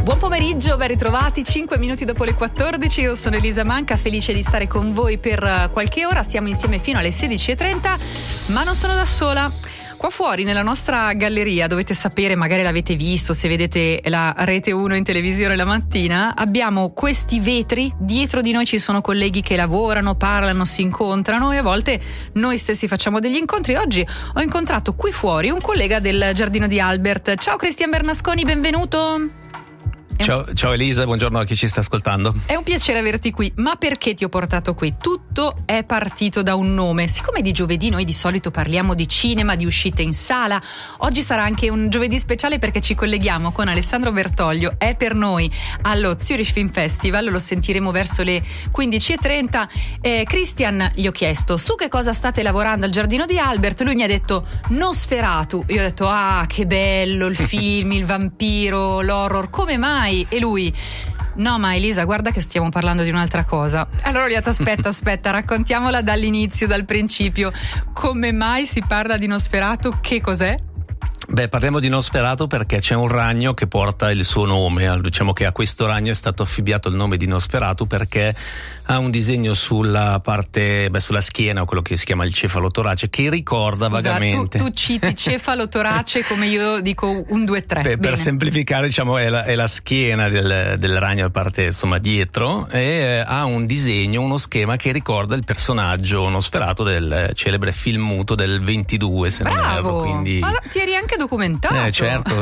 Buon pomeriggio, ben ritrovati, 5 minuti dopo le 14, io sono Elisa Manca, felice di stare con voi per qualche ora, siamo insieme fino alle 16:30, ma non sono da sola. Qua fuori nella nostra galleria, dovete sapere, magari l'avete visto se vedete la Rete 1 in televisione la mattina, abbiamo questi vetri, dietro di noi ci sono colleghi che lavorano, parlano, si incontrano e a volte noi stessi facciamo degli incontri. Oggi ho incontrato qui fuori un collega del Giardino di Albert. Ciao Cristian Bernasconi, benvenuto. Ciao Elisa, buongiorno a chi ci sta ascoltando. È un piacere averti qui, ma perché ti ho portato qui? Tutto è partito da un nome. Siccome di giovedì noi di solito parliamo di cinema, di uscite in sala, oggi sarà anche un giovedì speciale perché ci colleghiamo con Alessandro Bertoglio, è per noi allo Zurich Film Festival, lo sentiremo verso le 15:30. Christian, gli ho chiesto su che cosa state lavorando al Giardino di Albert, lui mi ha detto Nosferatu, io ho detto che bello il film, il vampiro, l'horror, come mai? E lui, no ma Elisa guarda che stiamo parlando di un'altra cosa. Allora gli ho detto aspetta, raccontiamola dall'inizio, dal principio, come mai si parla di Nosferatu, che cos'è? Beh, parliamo di Nosferatu perché c'è un ragno che porta il suo nome. Diciamo che a questo ragno è stato affibbiato il nome di Nosferatu perché ha un disegno sulla parte, sulla schiena, o quello che si chiama il cefalotorace, che ricorda vagamente. Tu citi cefalotorace come io dico 1, 2, 3. Per semplificare, diciamo, è la schiena del ragno, la parte insomma dietro, e ha un disegno, uno schema che ricorda il personaggio Nosferatu del celebre film muto del 22, se non erro. Quindi ma ti eri anche documentato. Certo,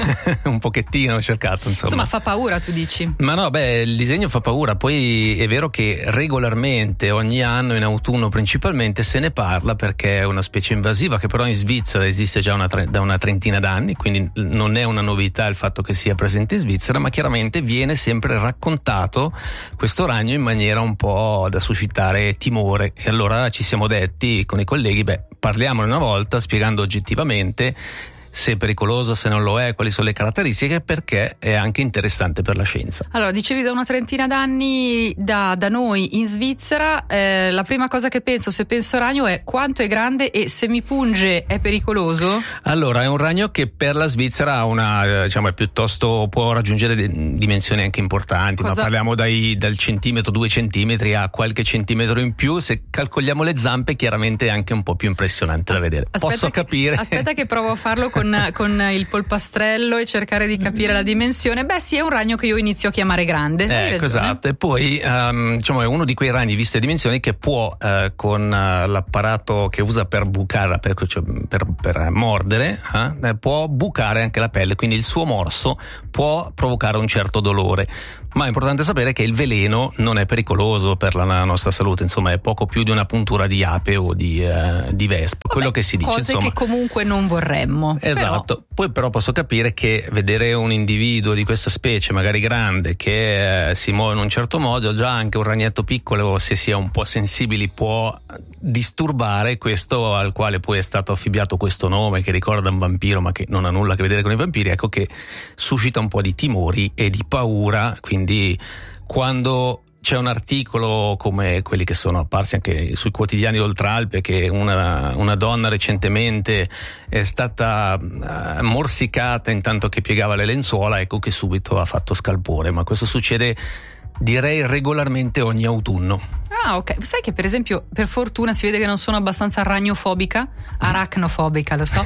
un pochettino ho cercato, insomma. Fa paura, tu dici? Ma no, il disegno fa paura. Poi è vero che regolarmente ogni anno in autunno principalmente se ne parla perché è una specie invasiva che però in Svizzera esiste già da una trentina d'anni, quindi non è una novità il fatto che sia presente in Svizzera, ma chiaramente viene sempre raccontato questo ragno in maniera un po' da suscitare timore, e allora ci siamo detti con i colleghi parliamone una volta spiegando oggettivamente se è pericoloso, se non lo è, quali sono le caratteristiche, perché è anche interessante per la scienza. Allora, dicevi da una trentina d'anni da noi in Svizzera, la prima cosa che penso se penso ragno è quanto è grande e se mi punge è pericoloso? Allora, è un ragno che per la Svizzera ha è piuttosto, può raggiungere dimensioni anche importanti, ma parliamo dal centimetro, 2 centimetri a qualche centimetro in più. Se calcoliamo le zampe chiaramente è anche un po' più impressionante da vedere. Posso capire. Aspetta che provo a farlo con il polpastrello e cercare di capire la dimensione. Sì, è un ragno che io inizio a chiamare grande. Esatto. E poi è uno di quei ragni viste dimensioni che può con l'apparato che usa per bucare, per mordere, può bucare anche la pelle, quindi il suo morso può provocare un certo dolore. Ma è importante sapere che il veleno non è pericoloso per la nostra salute, insomma è poco più di una puntura di ape o di vespa, quello che si dice. Cose che comunque non vorremmo. Esatto. Poi però posso capire che vedere un individuo di questa specie, magari grande, che si muove in un certo modo, già anche un ragnetto piccolo, se si è un po' sensibili, può disturbare. Questo al quale poi è stato affibbiato questo nome che ricorda un vampiro ma che non ha nulla a che vedere con i vampiri, ecco che suscita un po' di timori e di paura. Quindi quando c'è un articolo come quelli che sono apparsi anche sui quotidiani d'Oltralpe, che una donna recentemente è stata morsicata intanto che piegava le lenzuola, ecco che subito ha fatto scalpore. Ma questo succede, direi, regolarmente ogni autunno. Ok. Sai che per esempio, per fortuna si vede che non sono abbastanza arachnofobica, lo so.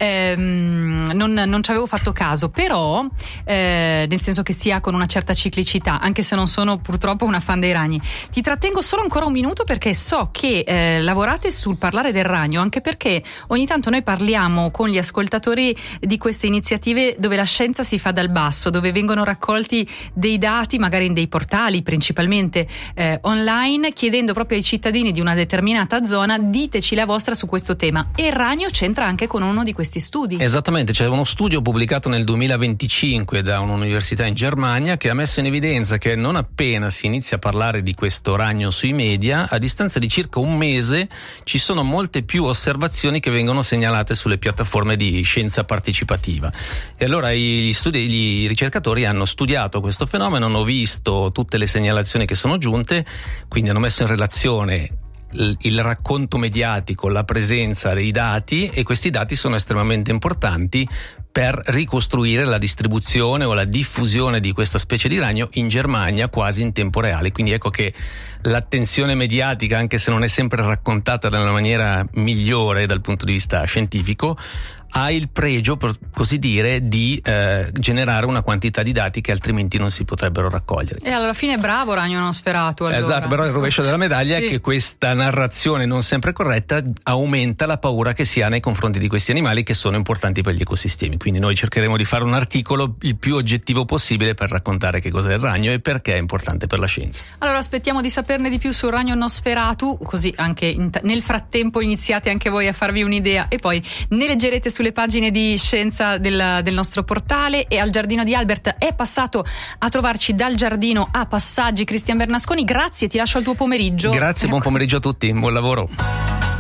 Non ci avevo fatto caso, però nel senso che sia con una certa ciclicità, anche se non sono purtroppo una fan dei ragni. Ti trattengo solo ancora un minuto perché so che lavorate sul parlare del ragno, anche perché ogni tanto noi parliamo con gli ascoltatori di queste iniziative dove la scienza si fa dal basso, dove vengono raccolti dei dati magari in dei portali principalmente online, chiedendo proprio ai cittadini di una determinata zona: diteci la vostra su questo tema. E il ragno c'entra anche con uno di questi studi. Esattamente, c'è uno studio pubblicato nel 2025 da un'università in Germania che ha messo in evidenza che non appena si inizia a parlare di questo ragno sui media, a distanza di circa un mese ci sono molte più osservazioni che vengono segnalate sulle piattaforme di scienza partecipativa. E allora i ricercatori hanno studiato questo fenomeno, hanno visto tutte le segnalazioni che sono giunte, quindi hanno messo in relazione il racconto mediatico, la presenza dei dati, e questi dati sono estremamente importanti per ricostruire la distribuzione o la diffusione di questa specie di ragno in Germania quasi in tempo reale. Quindi ecco che l'attenzione mediatica, anche se non è sempre raccontata nella maniera migliore dal punto di vista scientifico, ha il pregio, per così dire, di generare una quantità di dati che altrimenti non si potrebbero raccogliere. E alla fine bravo Ragno Nosferatu, allora. Esatto, però il rovescio della medaglia è che questa narrazione non sempre corretta aumenta la paura che si ha nei confronti di questi animali, che sono importanti per gli ecosistemi. Quindi noi cercheremo di fare un articolo il più oggettivo possibile per raccontare che cos'è il ragno e perché è importante per la scienza. Allora aspettiamo di saperne di più sul Ragno Nosferatu, così anche nel frattempo iniziate anche voi a farvi un'idea e poi ne leggerete sulle pagine di scienza del nostro portale. E al giardino di Albert è passato a trovarci dal giardino a Passaggi Cristian Bernasconi. Grazie, ti lascio al tuo pomeriggio. Grazie, buon pomeriggio a tutti, buon lavoro.